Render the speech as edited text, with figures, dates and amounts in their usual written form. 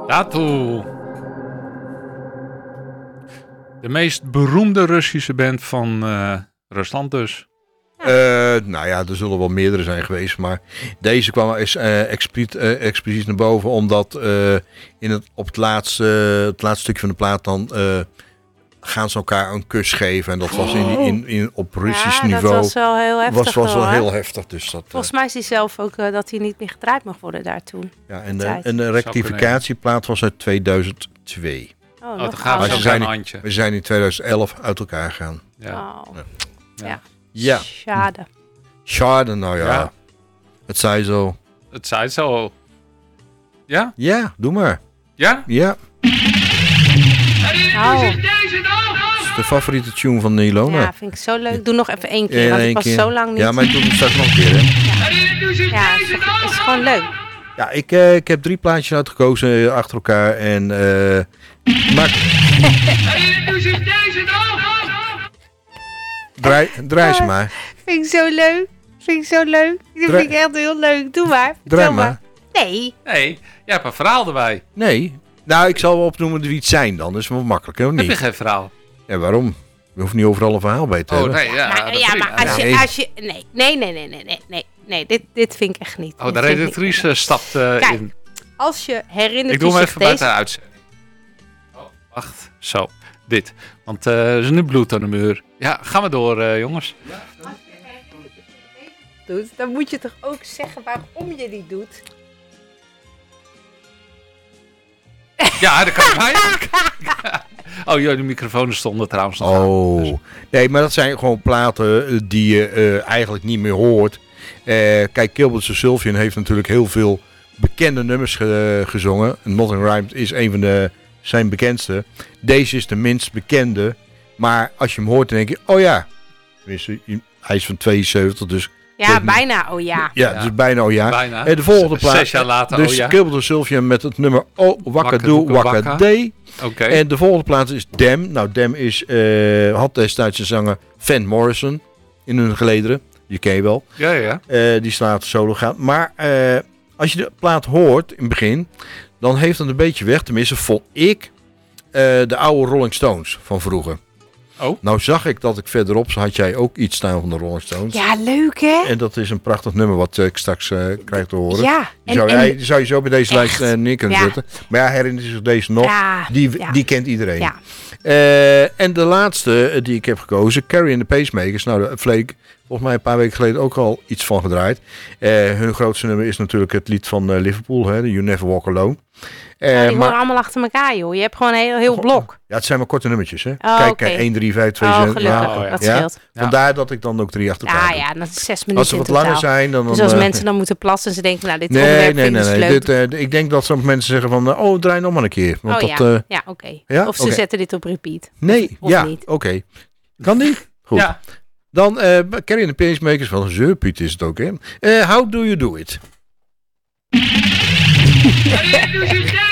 Daartoe. De meest beroemde Russische band van Rusland dus. Nou ja, er zullen wel meerdere zijn geweest. Maar deze kwam expliciet naar boven. Omdat op het laatste stukje van de plaat dan gaan ze elkaar een kus geven. En dat was op Russisch niveau. Dat was wel heel heftig. Was wel heel heftig. Dus dat, volgens mij is hij zelf ook dat hij niet meer gedraaid mag worden daar toen. Ja, en de rectificatieplaat was uit 2002. Dan gaan we zo een handje. We zijn in 2011 uit elkaar gegaan. Ja. Schade, nou ja. Het zei zo. Het zei zo. Ja? Ja, doe maar. Ja? Ja. Nou. Dat is de favoriete tune van Ilona. Ja, vind ik zo leuk. Doe nog even 1 keer, want ik was zo lang niet. Ja, maar ik doe het straks nog een keer, hè. Ja, het is gewoon leuk. Ja, ik heb 3 plaatjes uitgekozen achter elkaar en draai ze maar. Vind ik zo leuk. Dat vind ik echt heel leuk. Doe maar. Draai maar. Nee, jij hebt een verhaal erbij. Nee. Nou, ik zal wel opnoemen wie het zijn dan. Dat is wel makkelijker, of niet? Heb je geen verhaal? Ja, waarom? Je hoeft niet overal een verhaal bij te hebben. Nee, maar als je... Nee, dit vind ik echt niet. De redactrice stapt in. Als je herinnert... Ik doe hem even buiten uitzending. Wacht, zo. Dit. Want er is nu bloed aan de muur. Ja, gaan we door, jongens. Als je doet, dan moet je toch ook zeggen waarom je die doet? Ja, dat kan mij. Oh ja, de microfoons stonden trouwens nog aan. Dus. Nee, maar dat zijn gewoon platen die je eigenlijk niet meer hoort. Kijk, Gilbert Sullivan heeft natuurlijk heel veel bekende nummers gezongen. Nothing Rhymes is een van zijn bekendste. Deze is de minst bekende. Maar als je hem hoort, dan denk je, oh ja. Hij is van 72, dus... Ja, bijna, oh ja. Ja, dus bijna, oh ja. Bijna. De volgende plaat. 6 jaar later, dus oh ja. Gilbert Sullivan met het nummer Oh, Wakadoo, Wakadee. Okay. En de volgende plaat is Damn. Nou, Damn had destijds de zanger Van Morrison in hun gelederen. Je ken je wel. Ja. Die is later solo gaan. Maar als je de plaat hoort in het begin, dan heeft het een beetje weg. Tenminste, vond ik de oude Rolling Stones van vroeger. Oh. Nou zag ik dat ik verderop had jij ook iets staan van de Rolling Stones. Ja, leuk hè? En dat is een prachtig nummer wat ik straks krijg te horen. Ja. Die zou je zo bij deze lijst neer kunnen zetten. Maar ja, herinner je zich deze nog? Ja. Die kent iedereen. Ja. En de laatste die ik heb gekozen, Carrie and the Pacemakers. Nou, de Flake, volgens mij een paar weken geleden ook al iets van gedraaid. Hun grootste nummer is natuurlijk het lied van Liverpool, hè, You Never Walk Alone. Die horen allemaal achter elkaar, joh. Je hebt gewoon een heel blok. Ja, het zijn maar korte nummertjes, hè. Oh, Kijk, okay. 1, 3, 5, 2, 7. 7. Gelukkig, dat scheelt. Vandaar dat ik dan ook 3 achter elkaar ja, dat is 6 minuten als ze wat langer zijn, dan... Dus als mensen dan moeten plassen en ze denken, nou, dit onderwerp vind ik leuk. Ik denk dat sommige mensen zeggen van, draai nog maar een keer. Want oké. Ja? Of ze zetten dit op repeat. Nee, oké. Kan die? Goed. Ja. Dan Carrie and the Pacemakers, wel een zeurpiet is het ook, hè. How do you do it?